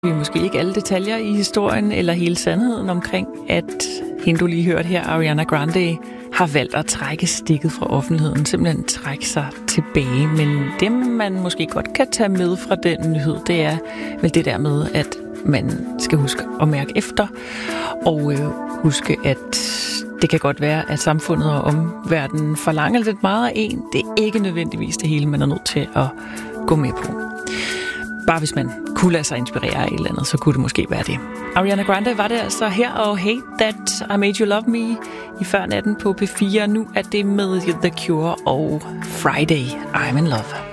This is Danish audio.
Vi er måske ikke alle detaljer i historien eller hele sandheden omkring, at hende du lige hørte her, Ariana Grande, har valgt at trække stikket fra offentligheden, simpelthen trække sig tilbage. Men det, man måske godt kan tage med fra den nyhed, det er vel det der med, at man skal huske at mærke efter, og huske, at det kan godt være, at samfundet og omverdenen forlanger lidt meget af en. Det er ikke nødvendigvis det hele, man er nødt til at gå med på. Bare hvis man kunne lade sig inspirere af et eller andet, så kunne det måske være det. Ariana Grande var det altså her, og Hate That I Made You Love Me i før natten på P4. Nu er det med The Cure og Friday I'm in Love.